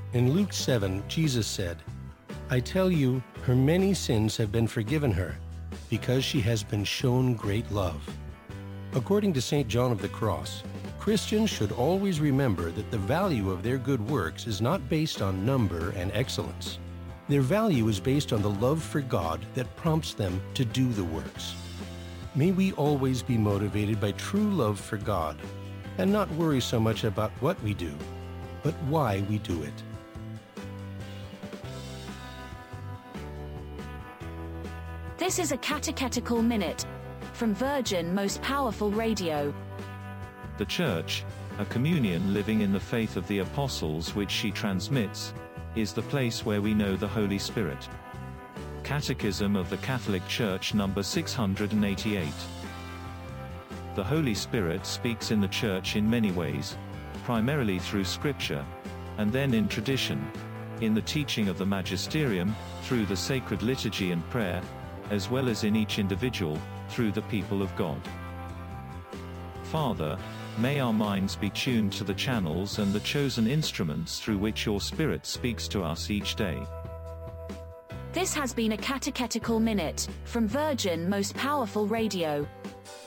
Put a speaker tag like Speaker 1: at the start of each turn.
Speaker 1: In Luke 7, Jesus said, "I tell you, her many sins have been forgiven her, because she has been shown great love." According to St. John of the Cross, Christians should always remember that the value of their good works is not based on number and excellence. Their value is based on the love for God that prompts them to do the works. May we always be motivated by true love for God, and not worry so much about what we do, but why we do it.
Speaker 2: This is a Catechetical Minute from Virgin Most Powerful Radio.
Speaker 3: The Church, a communion living in the faith of the Apostles which she transmits, is the place where we know the Holy Spirit. Catechism of the Catholic Church number 688. The Holy Spirit speaks in the Church in many ways, primarily through Scripture, and then in tradition, in the teaching of the Magisterium, through the sacred liturgy and prayer, as well as in each individual, through the people of God. Father, may our minds be tuned to the channels and the chosen instruments through which your Spirit speaks to us each day.
Speaker 2: This has been a Catechetical Minute from Virgin Most Powerful Radio.